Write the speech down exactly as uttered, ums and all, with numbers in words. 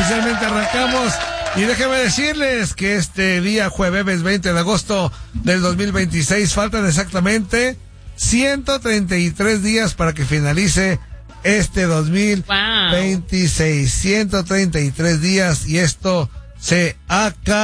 oficialmente arrancamos. Y déjenme decirles que este día jueves veinte de agosto del dos mil veintiséis faltan exactamente ciento treinta y tres días para que finalice este dos mil veintiséis. Wow. ciento treinta y tres días y esto se acaba.